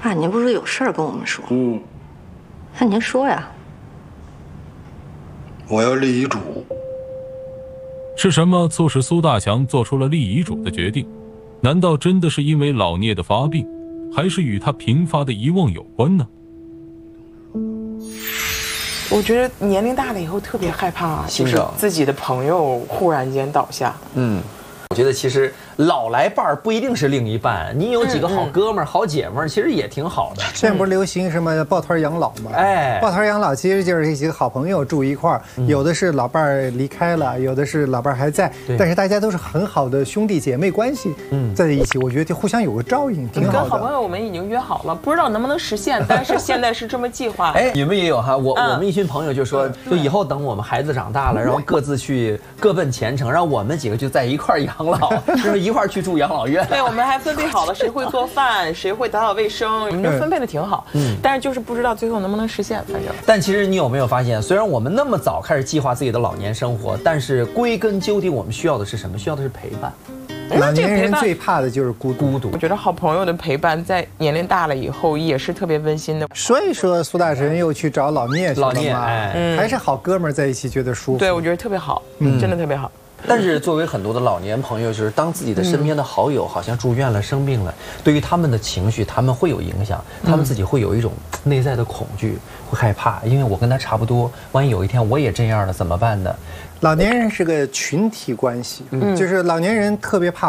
爸，您不是有事儿跟我们说？那您说呀。 我要立遗嘱。 是什么促使苏大强做出了立遗嘱的决定？难道真的是因为老聂的发病，还是与他频发的遗忘有关呢？ 我觉得年龄大了以后特别害怕，就是自己的朋友忽然间倒下。 我觉得其实老来伴儿不一定是另一半，你有几个好哥们儿、好姐们儿，其实也挺好的。 现在不是流行什么抱团养老吗？抱团养老其实就是这几个好朋友住一块儿，有的是老伴儿离开了，有的是老伴儿还在，但是大家都是很好的兄弟姐妹关系，在一起，我觉得就互相有个照应，挺好的。 跟好朋友我们已经约好了，不知道能不能实现，但是现在是这么计划。 你们也有哈？我们一群朋友就说，就以后等我们孩子长大了，然后各自去各奔前程，让我们几个就在一块儿养老，就是一块儿去住养老院。 对，我们还分配好了谁会做饭，谁会打扫卫生，我们就分配的挺好。但是就是不知道最后能不能实现，反正。 但其实你有没有发现，虽然我们那么早开始计划自己的老年生活，但是归根究底，我们需要的是什么？需要的是陪伴。 老年人最怕的就是孤独。 我觉得好朋友的陪伴，在年龄大了以后也是特别温馨的。 所以说，苏大神又去找老聂去了嘛，还是好哥们儿在一起，觉得舒服。 对，我觉得特别好，真的特别好。 但是作为很多的老年朋友，就是当自己的身边的好友好像住院了、生病了，对于他们的情绪，他们会有影响，他们自己会有一种内在的恐惧，会害怕，因为我跟他差不多，万一有一天我也这样了怎么办呢？ 老年人是个群体关系，就是老年人特别怕